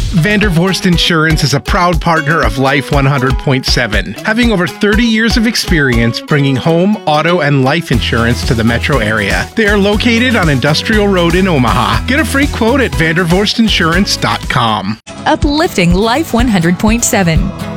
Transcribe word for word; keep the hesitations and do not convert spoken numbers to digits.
Vandervorst Insurance is a proud partner of Life one hundred point seven, having over thirty years of experience bringing home, auto, and life insurance to the metro area. They are located on Industrial Road in Omaha. Get a free quote at vandervorst insurance dot com. Uplifting Life one hundred point seven.